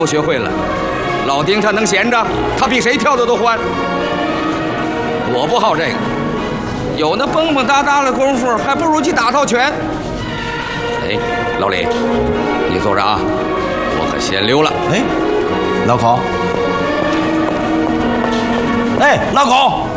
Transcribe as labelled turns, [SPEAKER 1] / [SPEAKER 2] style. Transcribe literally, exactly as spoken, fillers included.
[SPEAKER 1] 都学会了。老丁他能闲着，他比谁跳的都欢。我不好这个，有那蹦蹦哒哒的功夫，还不如去打套拳。哎，老李，你坐着啊，我可先溜了。
[SPEAKER 2] 哎，老孔，哎，老孔。